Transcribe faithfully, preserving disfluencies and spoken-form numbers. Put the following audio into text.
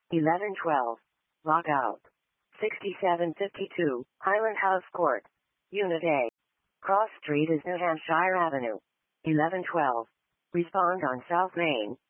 eleven twelve. Log out. sixty-seven fifty-two, Highland House Court. Unit A. Cross Street is New Hampshire Avenue. eleven twelve. Respond on South Main.